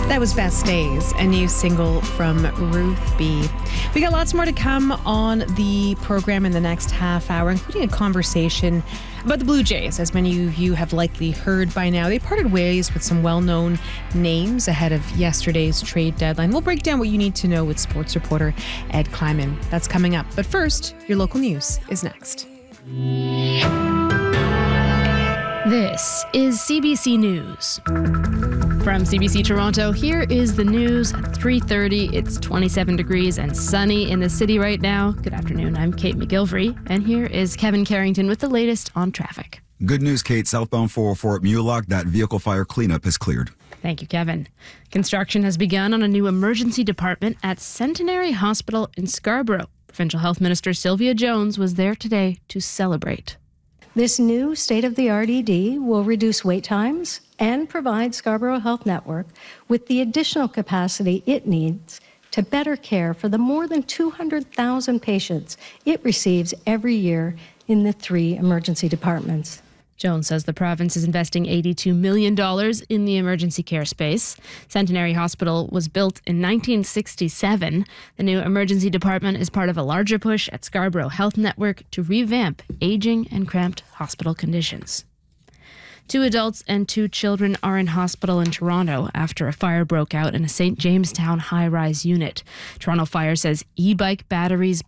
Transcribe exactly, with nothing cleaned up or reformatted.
That was Best Days, a new single from Ruth B. We got lots more to come on the program in the next half hour, including a conversation about the Blue Jays. As many of you have likely heard by now, they parted ways with some well-known names ahead of yesterday's trade deadline. We'll break down what you need to know with sports reporter Ed Kleiman. That's coming up. But first, your local news is next. This is C B C News. From C B C Toronto, here is the news at three thirty. It's twenty-seven degrees and sunny in the city right now. Good afternoon, I'm Kate McGilvery, and here is Kevin Carrington with the latest on traffic. Good news, Kate. Southbound four oh four at Mulock, that vehicle fire cleanup is cleared. Thank you, Kevin. Construction has begun on a new emergency department at Centenary Hospital in Scarborough. Provincial Health Minister Sylvia Jones was there today to celebrate. This new state-of-the-art E D will reduce wait times and provide Scarborough Health Network with the additional capacity it needs to better care for the more than two hundred thousand patients it receives every year in the three emergency departments. Jones says the province is investing eighty-two million dollars in the emergency care space. Centenary Hospital was built in nineteen sixty-seven. The new emergency department is part of a larger push at Scarborough Health Network to revamp aging and cramped hospital conditions. Two adults and two children are in hospital in Toronto after a fire broke out in a Saint Jamestown high-rise unit. Toronto Fire says e-bike batteries